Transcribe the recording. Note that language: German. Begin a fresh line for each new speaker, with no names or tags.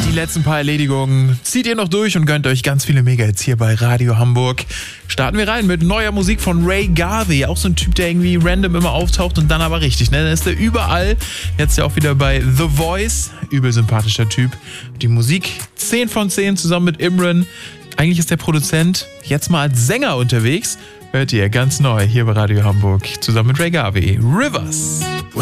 Die letzten paar Erledigungen zieht ihr noch durch und gönnt euch ganz viele Mega-Hits hier bei Radio Hamburg. Starten wir rein mit neuer Musik von Ray Garvey. Auch so ein Typ, der irgendwie random immer auftaucht und dann aber richtig. Ne? Dann ist er überall. Jetzt ja auch wieder bei The Voice. Übel sympathischer Typ. Die Musik 10 von 10 zusammen mit Imran. Eigentlich ist der Produzent jetzt mal als Sänger unterwegs. Hört ihr ganz neu hier bei Radio Hamburg zusammen mit Ray Garvey. Rivers.